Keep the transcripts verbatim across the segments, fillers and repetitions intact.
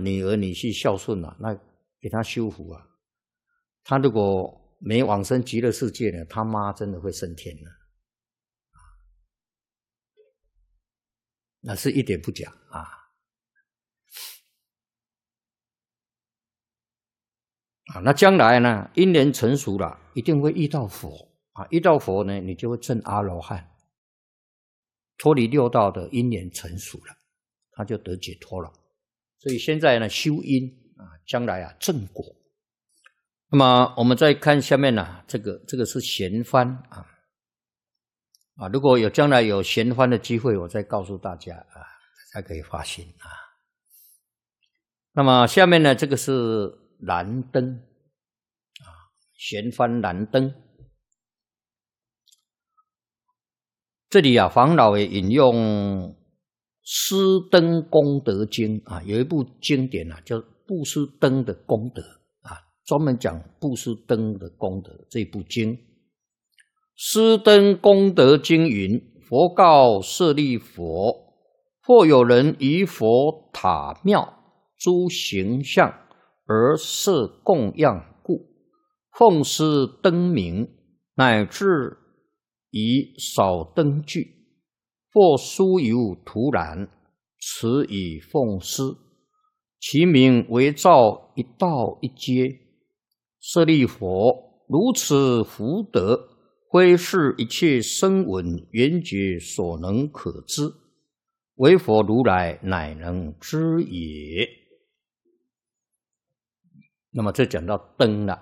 女儿女婿孝顺啊，那给他修福啊。他如果没往生极乐世界呢，他妈真的会升天了，那是一点不假啊。啊，那将来呢，因缘成熟了，一定会遇到佛啊，遇到佛呢，你就会证阿罗汉，脱离六道的因缘成熟了，他就得解脱了。所以现在呢，修因啊，将来啊正果。那么我们再看下面呢、啊，这个这个是闲翻啊啊，如果有将来有闲翻的机会，我再告诉大家啊，才可以发心啊。那么下面呢，这个是燃灯啊，闲翻燃灯。这里啊，黄老也引用《施灯功德经》啊，有一部经典啊，叫《布施灯的功德》啊，专门讲布施灯的功德这部经。《施灯功德经》云：佛告舍利佛，或有人于佛塔庙诸形象而设供养故，奉施灯明，乃至以少灯具，或酥油涂染，此以奉施，其名为照一道一阶。舍利佛，如此福德，非是一切声闻缘觉所能可知，唯佛如来乃能知也。那么这讲到灯了。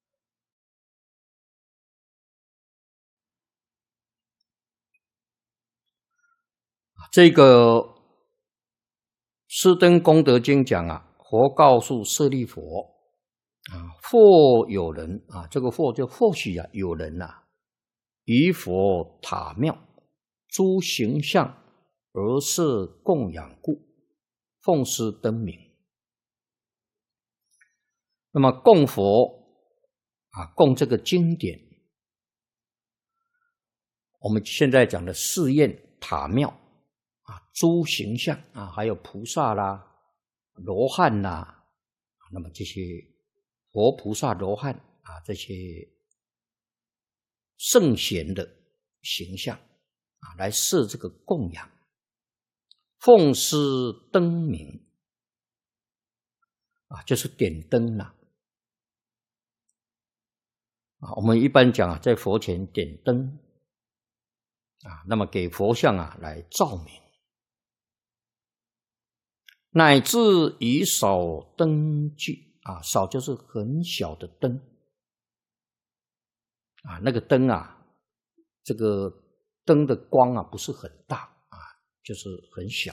这个《施灯功德经》讲啊，佛告诉舍利佛啊，或有人啊，这个或就或许啊，有人呐、啊，于佛塔庙诸形象而设供养故，奉施灯明。那么供佛啊，供这个经典，我们现在讲的寺院塔庙啊，诸形象啊，还有菩萨啦、罗汉啦，那么这些佛菩萨、罗汉啊，这些圣贤的形象啊，来设这个供养，奉施灯明啊，就是点灯啦。啊，我们一般讲啊，在佛前点灯啊，那么给佛像啊来照明，乃至以少灯具啊，少就是很小的灯啊，那个灯啊，这个灯的光啊不是很大啊，就是很小。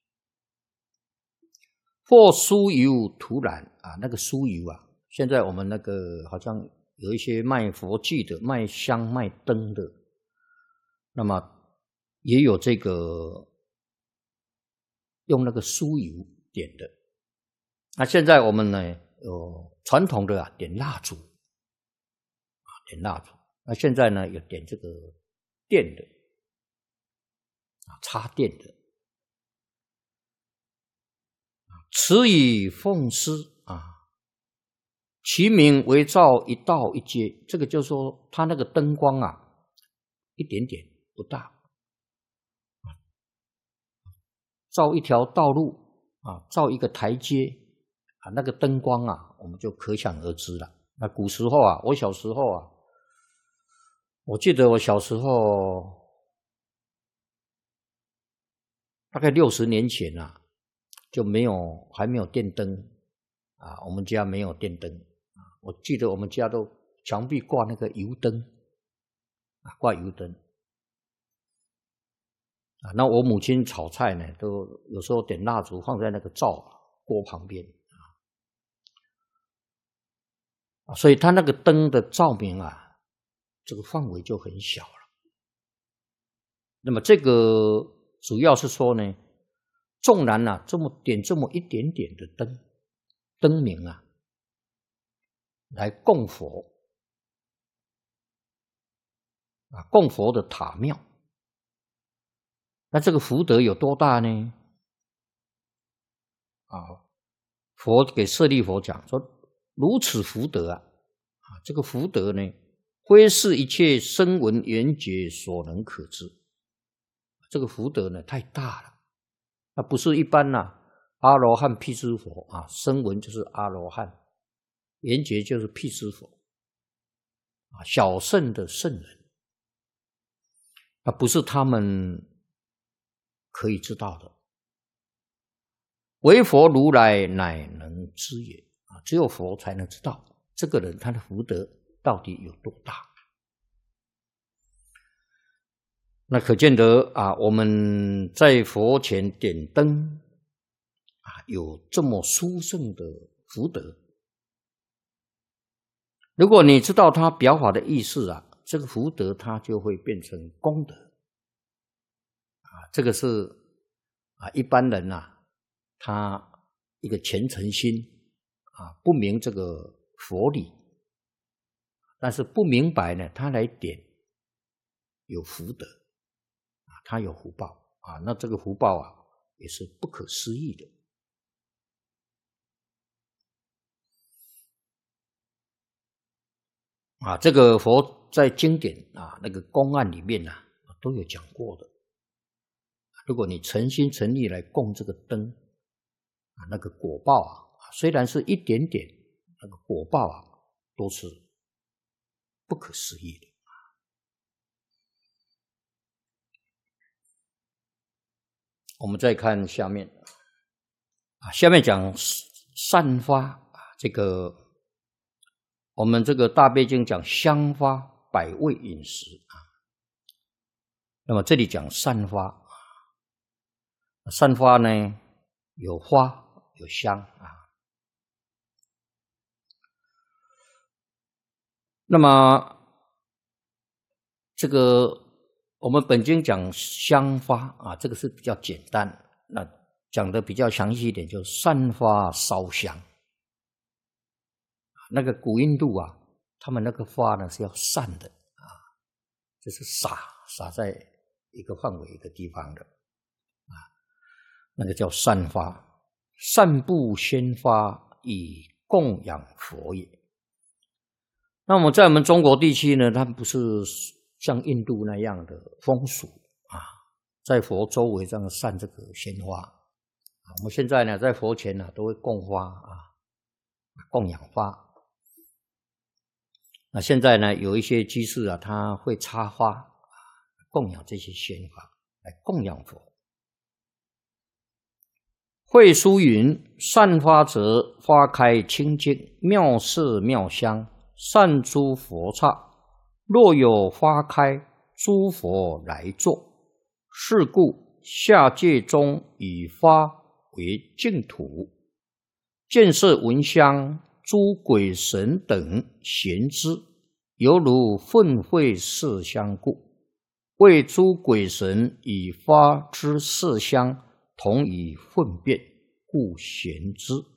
或酥油涂染啊，那个酥油啊，现在我们那个好像有一些卖佛具的、卖香、卖灯的，那么也有这个用那个酥油点的。那现在我们呢，有传统的啊，点蜡烛啊，点蜡烛。那现在呢，有点这个电的啊，插电的。此以奉施啊，其名为照一道一阶。这个就是说，它那个灯光啊，一点点不大，照一条道路啊，照一个台阶啊，那个灯光啊，我们就可想而知了。那古时候啊，我小时候啊，我记得我小时候大概六十年前啊，就没有还没有电灯啊，我们家没有电灯啊。我记得我们家都墙壁挂那个油灯啊，挂油灯啊。那我母亲炒菜呢，都有时候点蜡烛放在那个灶锅旁边啊，所以它那个灯的照明啊，这个范围就很小了。那么这个主要是说呢，纵然啊这么点这么一点点的灯灯明啊，来供佛啊，供佛的塔庙，那这个福德有多大呢？啊， 佛给舍利佛讲说，如此福德啊，啊，这个福德呢，非是一切声闻缘觉所能可知。这个福德呢，太大了，那不是一般呐、啊，阿罗汉、辟支佛啊，声闻就是阿罗汉，缘觉就是辟支佛啊，小圣的圣人，那不是他们可以知道的。唯佛如来乃能知也啊，只有佛才能知道这个人他的福德到底有多大。那可见得啊，我们在佛前点灯啊，有这么殊胜的福德。如果你知道他表法的意思啊，这个福德它就会变成功德啊，这个是啊一般人啊。他一个虔诚心啊，不明这个佛理，但是不明白呢，他来点有福德啊，他有福报啊，那这个福报啊也是不可思议的啊。这个佛在经典啊那个公案里面啊都有讲过的。如果你诚心诚意来供这个灯。啊，那个果报啊，虽然是一点点，那个果报啊，都是不可思议的。我们再看下面啊，下面讲散发啊，这个我们这个大悲经讲香发百味饮食啊，那么这里讲散发，散发呢有花。有香啊，那么这个我们本经讲香发啊，这个是比较简单。那讲的比较详细一点，就散发烧香。那个古印度啊，他们那个花呢是要散的啊，就是撒撒在一个范围一个地方的啊，那个叫散发。散布鲜花以供养佛也。那么在我们中国地区呢，它不是像印度那样的风俗啊，在佛周围这样散这个鲜花啊。我们现在呢，在佛前呢都会供花啊，供养花。那现在呢，有一些居士啊，他会插花啊，供养这些鲜花，来供养佛。慧疏云：散发者，花开清净，妙色妙香，散诸佛刹。若有花开，诸佛来坐。是故下界中以花为净土，见色闻香，诸鬼神等咸之，犹如粪秽麝香故。为诸鬼神以花之麝香同以粪便，故咸之。